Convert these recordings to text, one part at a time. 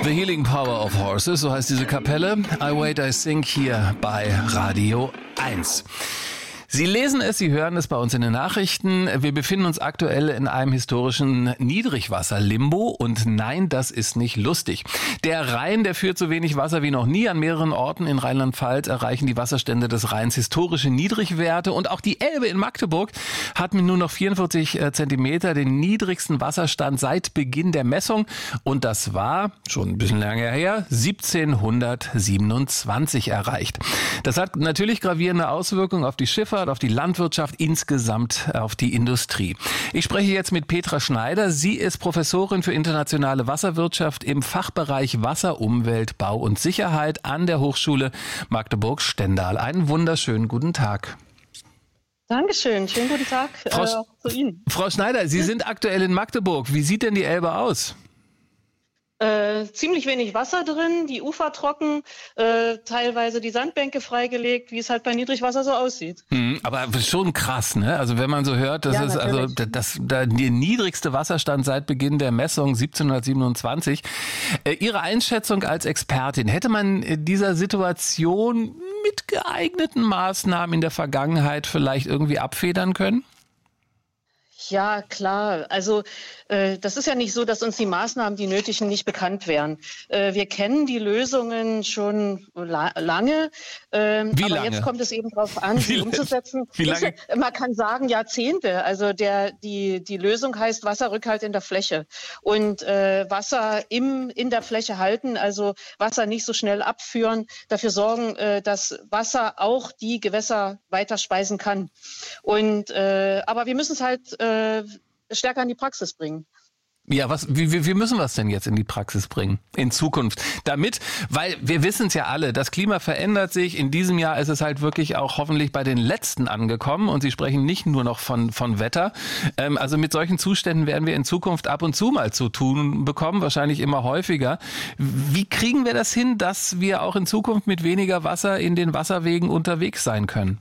The Healing Power of Horses, so heißt diese Kapelle. I Wait, I Think hier bei Radio 1. Sie lesen es, Sie hören es bei uns in den Nachrichten. Wir befinden uns aktuell in einem historischen Niedrigwasser-Limbo und nein, das ist nicht lustig. Der Rhein, der führt so wenig Wasser wie noch nie. An mehreren Orten in Rheinland-Pfalz erreichen die Wasserstände des Rheins historische Niedrigwerte und auch die Elbe in Magdeburg hat mit nur noch 44 Zentimeter den niedrigsten Wasserstand seit Beginn der Messung und das war schon ein bisschen länger her, 1727 erreicht. Das hat natürlich gravierende Auswirkungen auf die Schifffahrt, auf die Landwirtschaft, insgesamt auf die Industrie. Ich spreche jetzt mit Petra Schneider. Sie ist Professorin für internationale Wasserwirtschaft im Fachbereich Wasser, Umwelt, Bau und Sicherheit an der Hochschule Magdeburg-Stendal. Einen wunderschönen guten Tag. Dankeschön. Schönen guten Tag auch zu Ihnen. Frau Schneider, Sie sind aktuell in Magdeburg. Wie sieht denn die Elbe aus? Ziemlich wenig Wasser drin, die Ufer trocken, teilweise die Sandbänke freigelegt, wie es halt bei Niedrigwasser so aussieht. Aber schon krass, ne? Also wenn man so hört, das ist natürlich. Der niedrigste Wasserstand seit Beginn der Messung 1727. Ihre Einschätzung als Expertin, hätte man dieser Situation mit geeigneten Maßnahmen in der Vergangenheit vielleicht irgendwie abfedern können? Ja, klar. Also das ist ja nicht so, dass uns die Maßnahmen, die nötigen, nicht bekannt wären. Wir kennen die Lösungen schon lange. Wie aber lange? Jetzt kommt es eben darauf an, sie umzusetzen. Wie lange? Man kann sagen Jahrzehnte. Also die Lösung heißt Wasserrückhalt in der Fläche. Und Wasser in der Fläche halten, also Wasser nicht so schnell abführen, dafür sorgen, dass Wasser auch die Gewässer weiter speisen kann. Aber wir müssen es halt stärker in die Praxis bringen. Ja, wie müssen wir es denn jetzt in die Praxis bringen, in Zukunft? Weil wir wissen es ja alle, das Klima verändert sich. In diesem Jahr ist es halt wirklich auch hoffentlich bei den Letzten angekommen und Sie sprechen nicht nur noch von Wetter. Also mit solchen Zuständen werden wir in Zukunft ab und zu mal zu tun bekommen, wahrscheinlich immer häufiger. Wie kriegen wir das hin, dass wir auch in Zukunft mit weniger Wasser in den Wasserwegen unterwegs sein können?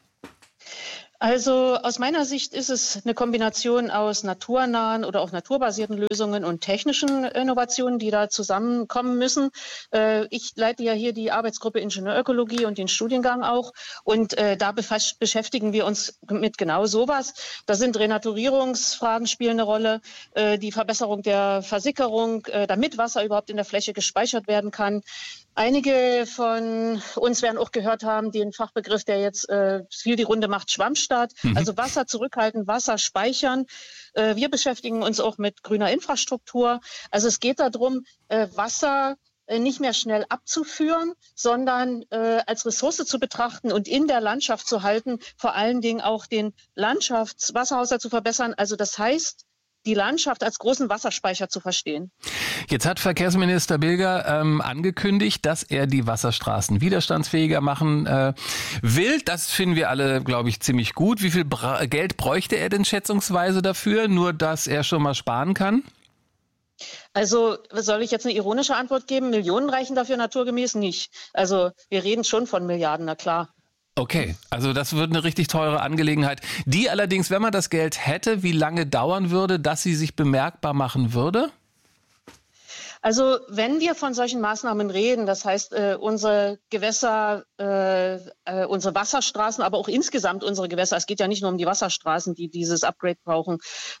Also aus meiner Sicht ist es eine Kombination aus naturnahen oder auch naturbasierten Lösungen und technischen Innovationen, die da zusammenkommen müssen. Ich leite ja hier die Arbeitsgruppe Ingenieurökologie und den Studiengang auch. Und da beschäftigen wir uns mit genau sowas. Da sind Renaturierungsfragen spielen eine Rolle, die Verbesserung der Versickerung, damit Wasser überhaupt in der Fläche gespeichert werden kann. Einige von uns werden auch gehört haben, den Fachbegriff, der jetzt viel die Runde macht, Schwammstaat. Also Wasser zurückhalten, Wasser speichern. Wir beschäftigen uns auch mit grüner Infrastruktur. Also es geht darum, Wasser nicht mehr schnell abzuführen, sondern als Ressource zu betrachten und in der Landschaft zu halten, vor allen Dingen auch den Landschaftswasserhaushalt zu verbessern. Also das heißt, die Landschaft als großen Wasserspeicher zu verstehen. Jetzt hat Verkehrsminister Bilger angekündigt, dass er die Wasserstraßen widerstandsfähiger machen will. Das finden wir alle, glaube ich, ziemlich gut. Wie viel Geld bräuchte er denn schätzungsweise dafür, nur dass er schon mal sparen kann? Also soll ich jetzt eine ironische Antwort geben? Millionen reichen dafür naturgemäß nicht. Also wir reden schon von Milliarden, na klar. Okay, also das wird eine richtig teure Angelegenheit, die allerdings, wenn man das Geld hätte, wie lange dauern würde, dass sie sich bemerkbar machen würde? Also wenn wir von solchen Maßnahmen reden, das heißt unsere Gewässer, unsere Wasserstraßen, aber auch insgesamt unsere Gewässer, es geht ja nicht nur um die Wasserstraßen, die dieses Upgrade brauchen,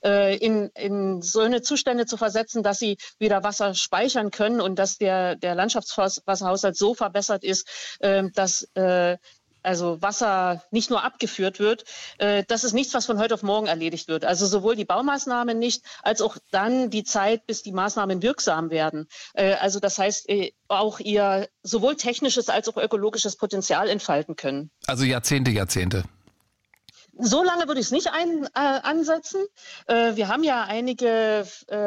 in so eine Zustände zu versetzen, dass sie wieder Wasser speichern können und dass der Landschaftswasserhaushalt so verbessert ist, dass also Wasser nicht nur abgeführt wird, das ist nichts, was von heute auf morgen erledigt wird. Also sowohl die Baumaßnahmen nicht, als auch dann die Zeit, bis die Maßnahmen wirksam werden. Also das heißt, auch ihr sowohl technisches als auch ökologisches Potenzial entfalten können. Also Jahrzehnte. So lange würde ich es nicht ansetzen. Wir haben ja einige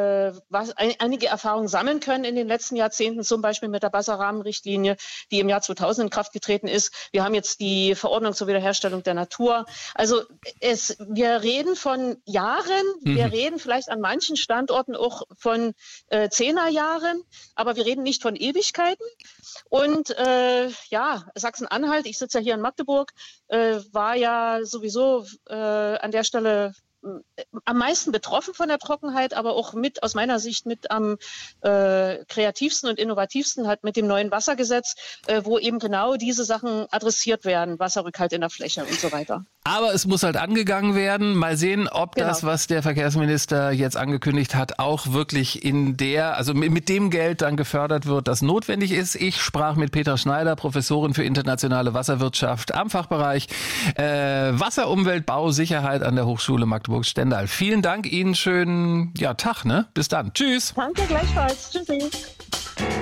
Erfahrungen sammeln können in den letzten Jahrzehnten, zum Beispiel mit der Wasserrahmenrichtlinie, die im Jahr 2000 in Kraft getreten ist. Wir haben jetzt die Verordnung zur Wiederherstellung der Natur. Also wir reden von Jahren, wir reden vielleicht an manchen Standorten auch von 10er Jahren, aber wir reden nicht von Ewigkeiten. Und Sachsen-Anhalt, ich sitze ja hier in Magdeburg, war ja sowieso an der Stelle am meisten betroffen von der Trockenheit, aber auch aus meiner Sicht mit am kreativsten und innovativsten halt mit dem neuen Wassergesetz, wo eben genau diese Sachen adressiert werden, Wasserrückhalt in der Fläche und so weiter. Aber es muss halt angegangen werden. Mal sehen, ob das, was der Verkehrsminister jetzt angekündigt hat, auch wirklich mit dem Geld dann gefördert wird, das notwendig ist. Ich sprach mit Petra Schneider, Professorin für internationale Wasserwirtschaft am Fachbereich Wasser, Umwelt, Bau, Sicherheit an der Hochschule Magdeburg-Stendal. Vielen Dank Ihnen, schönen Tag, ne? Bis dann. Tschüss. Danke gleichfalls. Tschüssi.